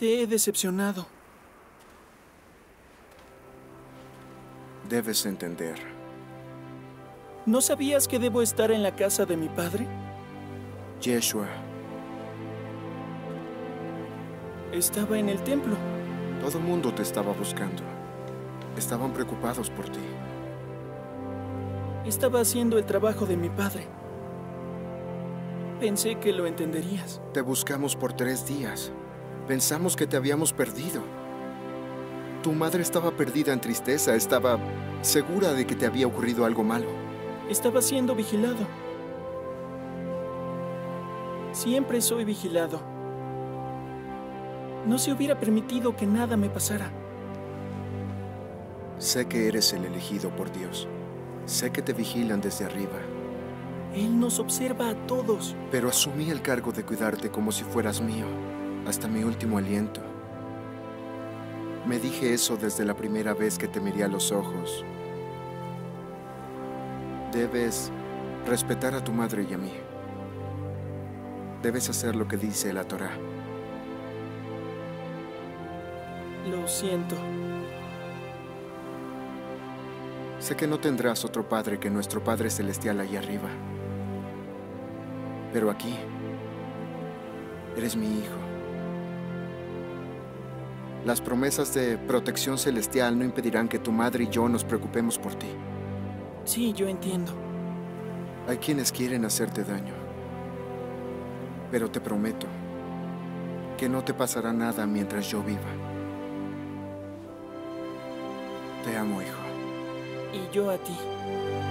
Te he decepcionado. Debes entender. ¿No sabías que debo estar en la casa de mi padre? Yeshua, Estaba en el templo. todo el mundo te estaba buscando. Estaban preocupados por ti. Estaba haciendo el trabajo de mi padre. Pensé que lo entenderías. Te buscamos por 3 días. Pensamos que te habíamos perdido. Tu madre estaba perdida en tristeza. Estaba segura de que te había ocurrido algo malo. Estaba siendo vigilado. Siempre soy vigilado. No se hubiera permitido que nada me pasara. Sé que eres el elegido por Dios. Sé que te vigilan desde arriba. Él nos observa a todos. Pero asumí el cargo de cuidarte como si fueras mío, hasta mi último aliento. Me dije eso desde la primera vez que te miré a los ojos. Debes respetar a tu madre y a mí. Debes hacer lo que dice la Torá. Lo siento. Sé que no tendrás otro padre que nuestro Padre Celestial allá arriba. Pero aquí, eres mi hijo. Las promesas de protección celestial no impedirán que tu madre y yo nos preocupemos por ti. Sí, yo entiendo. Hay quienes quieren hacerte daño. Pero te prometo que no te pasará nada mientras yo viva. Te amo, hijo. Y yo a ti.